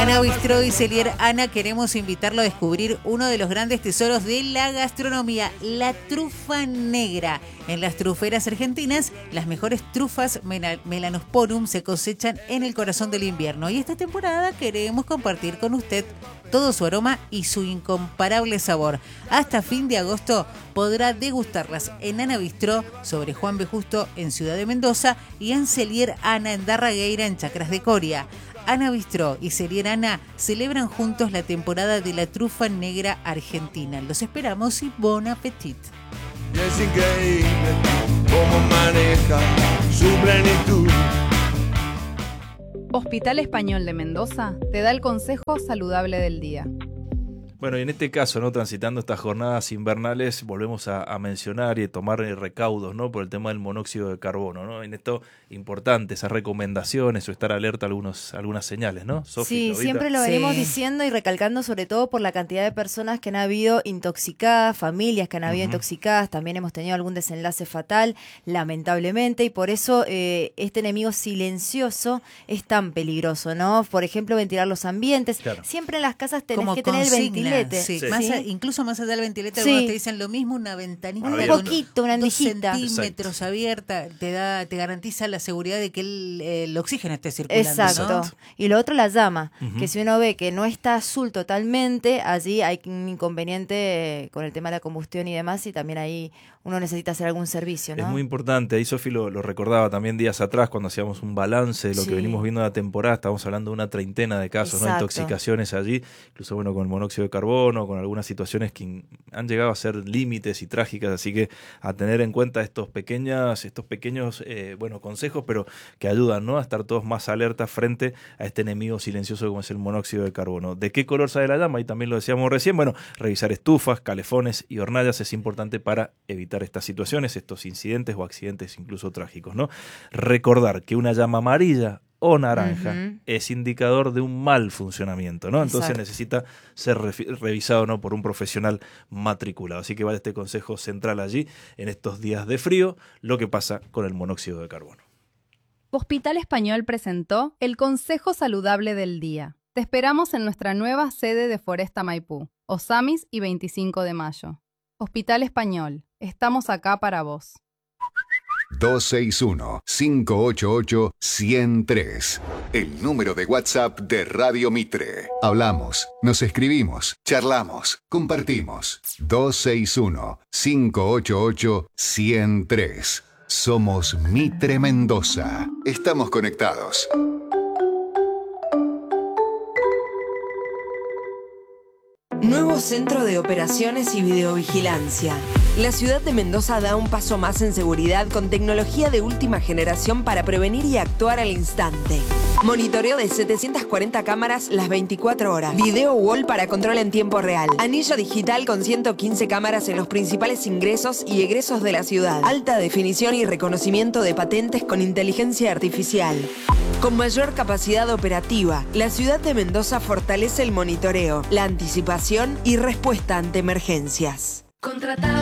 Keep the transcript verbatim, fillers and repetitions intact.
Ana Bistro y Celier Ana queremos invitarlo a descubrir uno de los grandes tesoros de la gastronomía, la trufa negra. En las truferas argentinas, las mejores trufas Melanosporum se cosechan en el corazón del invierno. Y esta temporada queremos compartir con usted todo su aroma y su incomparable sabor. Hasta fin de agosto podrá degustarlas en Ana Bistro, sobre Juan B. Justo en Ciudad de Mendoza, y en Celier Ana en Darregueira, en Chacras de Coria. Ana Bistro y Celier Ana celebran juntos la temporada de la trufa negra argentina. Los esperamos y bon appetit. Es increíble cómo maneja su plenitud. Hospital Español de Mendoza te da el consejo saludable del día. Bueno, y en este caso, ¿no? Transitando estas jornadas invernales, volvemos a, a mencionar y a tomar recaudos, ¿no? Por el tema del monóxido de carbono, ¿no? En esto, importante, esas recomendaciones o estar alerta a algunos, algunas señales, ¿no? Sofi, sí, Lobita. Siempre lo venimos sí. diciendo y recalcando, sobre todo por la cantidad de personas que han habido intoxicadas, familias que han habido uh-huh. intoxicadas, también hemos tenido algún desenlace fatal, lamentablemente, y por eso eh, este enemigo silencioso es tan peligroso, ¿no? Por ejemplo, ventilar los ambientes. Claro. Siempre en las casas tenés Como que tener consigna. el ventilador. Sí, sí. Más a, incluso más allá del ventilete, sí. algunos te dicen lo mismo, una ventanita un de poquito, una dos andijita. centímetros Exacto. abierta, te da, te garantiza la seguridad de que el, el oxígeno esté circulando. Exacto. ¿no? Y lo otro, la llama, uh-huh. que si uno ve que no está azul totalmente, allí hay un inconveniente con el tema de la combustión y demás, y también ahí uno necesita hacer algún servicio, ¿no? Es muy importante, ahí Sofi lo, lo recordaba también días atrás cuando hacíamos un balance de lo sí. que venimos viendo de la temporada, estábamos hablando de una treintena de casos, ¿no? Intoxicaciones allí, incluso bueno con el monóxido de carbono, con algunas situaciones que han llegado a ser límites y trágicas, así que a tener en cuenta estos pequeñas, estos pequeños eh, bueno, consejos, pero que ayudan, ¿no? A estar todos más alertas frente a este enemigo silencioso como es el monóxido de carbono. ¿De qué color sale la llama? Ahí también lo decíamos recién, bueno, revisar estufas, calefones y hornallas es importante para evitar estas situaciones, estos incidentes o accidentes incluso trágicos, ¿no? Recordar que una llama amarilla o naranja uh-huh. es indicador de un mal funcionamiento, ¿no? Entonces Exacto. necesita ser re- revisado, ¿no? por un profesional matriculado. Así que vale este consejo central allí en estos días de frío, lo que pasa con el monóxido de carbono. Hospital Español presentó el consejo saludable del día. Te esperamos en nuestra nueva sede de Foresta Maipú, Osamis y veinticinco de mayo. Hospital Español, estamos acá para vos. dos seis uno, cinco ocho ocho, uno cero tres. El número de WhatsApp de Radio Mitre. Hablamos, nos escribimos, charlamos, compartimos. dos seis uno, cinco ocho ocho, uno cero tres. Somos Mitre Mendoza. Estamos conectados. Nuevo Centro de Operaciones y Videovigilancia. La ciudad de Mendoza da un paso más en seguridad con tecnología de última generación para prevenir y actuar al instante. Monitoreo de setecientas cuarenta cámaras las veinticuatro horas. Video wall para control en tiempo real. Anillo digital con ciento quince cámaras en los principales ingresos y egresos de la ciudad. Alta definición y reconocimiento de patentes con inteligencia artificial. Con mayor capacidad operativa, la ciudad de Mendoza fortalece el monitoreo, la anticipación y respuesta ante emergencias. Contrata